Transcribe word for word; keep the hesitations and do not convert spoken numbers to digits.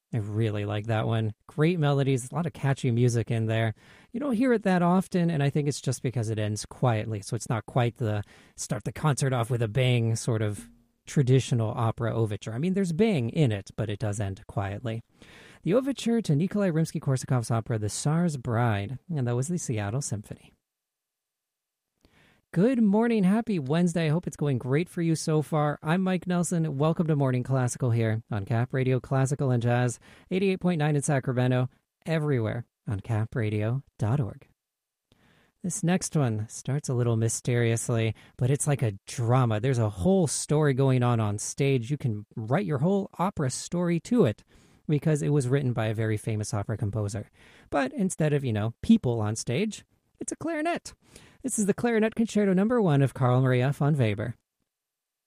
I really like that one. Great melodies, a lot of catchy music in there. You don't hear it that often, and I think it's just because it ends quietly. So it's not quite the start the concert off with a bang sort of traditional opera overture. I mean, there's bang in it, but it does end quietly. The overture to Nikolai Rimsky-Korsakov's opera The Tsar's Bride, and that was the Seattle Symphony. Good morning. Happy Wednesday. I hope it's going great for you so far. I'm Mike Nelson. Welcome to Morning Classical here on Cap Radio Classical and Jazz, eighty-eight point nine in Sacramento, everywhere on cap radio dot org. This next one starts a little mysteriously, but it's like a drama. There's a whole story going on on stage. You can write your whole opera story to it because it was written by a very famous opera composer. But instead of, you know, people on stage, it's a clarinet. This is the Clarinet Concerto Number One of Carl Maria von Weber.